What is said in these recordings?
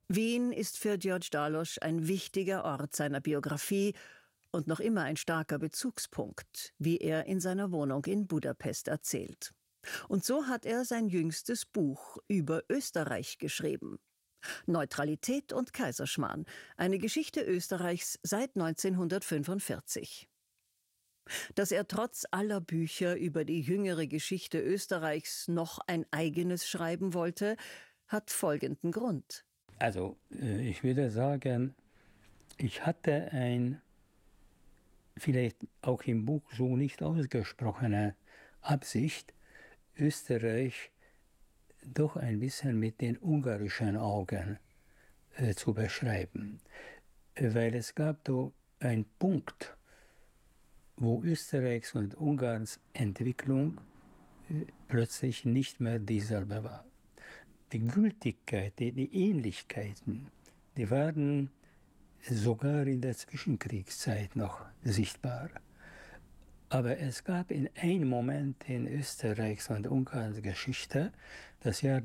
Wien ist für George Dalosch ein wichtiger Ort seiner Biografie und noch immer ein starker Bezugspunkt, wie er in seiner Wohnung in Budapest erzählt. Und so hat er sein jüngstes Buch über Österreich geschrieben. Neutralität und Kaiserschmarrn, eine Geschichte Österreichs seit 1945. Dass er trotz aller Bücher über die jüngere Geschichte Österreichs noch ein eigenes schreiben wollte, hat folgenden Grund. Also, ich würde sagen, ich hatte vielleicht auch im Buch so nicht ausgesprochene Absicht, Österreich doch ein bisschen mit den ungarischen Augen zu beschreiben. Weil es gab da einen Punkt, wo Österreichs und Ungarns Entwicklung plötzlich nicht mehr dieselbe war. Die Gültigkeit, die Ähnlichkeiten, die waren sogar in der Zwischenkriegszeit noch sichtbar. Aber es gab in einem Moment in Österreichs und Ungarns Geschichte, das Jahr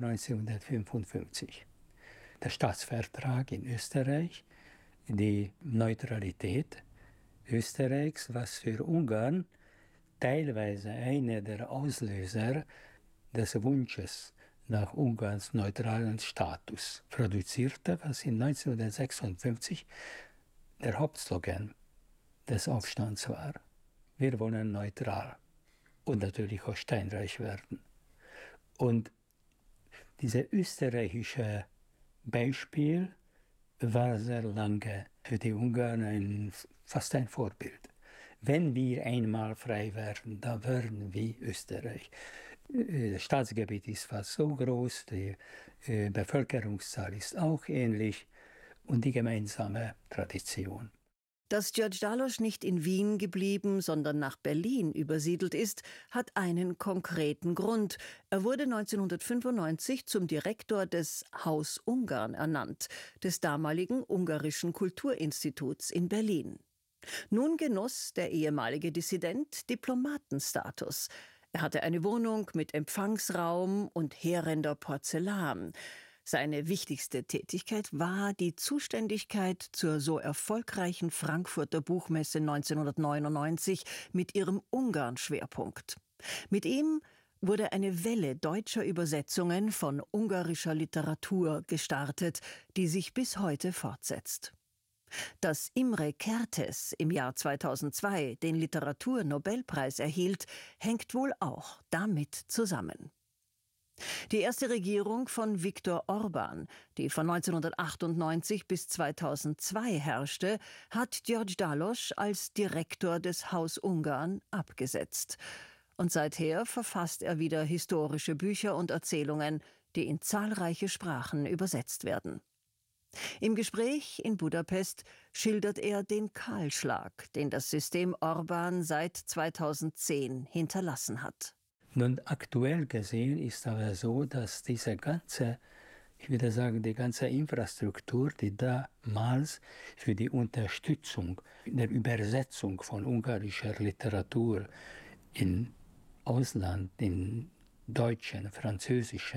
1955. Der Staatsvertrag in Österreich, die Neutralität Österreichs, was für Ungarn teilweise einer der Auslöser des Wunsches nach Ungarns neutralen Status produzierte, was in 1956 der Hauptslogan des Aufstands war. Wir wollen neutral und natürlich auch steinreich werden. Und dieses österreichische Beispiel war sehr lange für die Ungarn fast ein Vorbild. Wenn wir einmal frei werden, dann werden wir Österreich. Das Staatsgebiet ist fast so groß, die Bevölkerungszahl ist auch ähnlich und die gemeinsame Tradition. Dass George Dalosch nicht in Wien geblieben, sondern nach Berlin übersiedelt ist, hat einen konkreten Grund. Er wurde 1995 zum Direktor des Haus Ungarn ernannt, des damaligen Ungarischen Kulturinstituts in Berlin. Nun genoss der ehemalige Dissident Diplomatenstatus. Er hatte eine Wohnung mit Empfangsraum und Heerender Porzellan. Seine wichtigste Tätigkeit war die Zuständigkeit zur so erfolgreichen Frankfurter Buchmesse 1999 mit ihrem Ungarn-Schwerpunkt. Mit ihm wurde eine Welle deutscher Übersetzungen von ungarischer Literatur gestartet, die sich bis heute fortsetzt. Dass Imre Kertész im Jahr 2002 den Literaturnobelpreis erhielt, hängt wohl auch damit zusammen. Die erste Regierung von Viktor Orbán, die von 1998 bis 2002 herrschte, hat George Dalosch als Direktor des Haus Ungarn abgesetzt. Und seither verfasst er wieder historische Bücher und Erzählungen, die in zahlreiche Sprachen übersetzt werden. Im Gespräch in Budapest schildert er den Kahlschlag, den das System Orbán seit 2010 hinterlassen hat. Nun, aktuell gesehen ist aber so, dass diese ganze, ich würde sagen, die ganze Infrastruktur, die damals für die Unterstützung der Übersetzung von ungarischer Literatur in Ausland, in deutschen, französischen